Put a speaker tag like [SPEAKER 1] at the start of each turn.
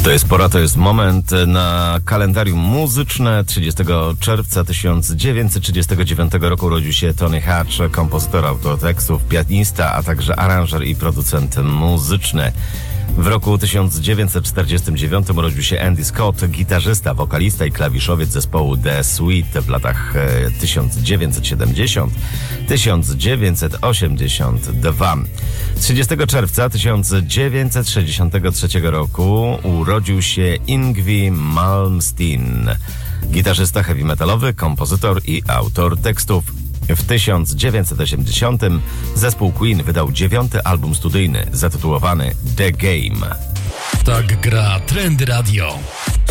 [SPEAKER 1] To jest pora, to jest moment na kalendarium muzyczne. 30 czerwca 1939 roku urodził się Tony Hatch, kompozytor, autor tekstów, pianista, a także aranżer i producent muzyczny. W roku 1949 urodził się Andy Scott, gitarzysta, wokalista i klawiszowiec zespołu The Sweet w latach 1970-1982. 30 czerwca 1963 roku urodził się Yngwie Malmsteen, gitarzysta heavy metalowy, kompozytor i autor tekstów. W 1980 zespół Queen wydał 9. album studyjny zatytułowany The Game.
[SPEAKER 2] Tak gra Trendy Radio.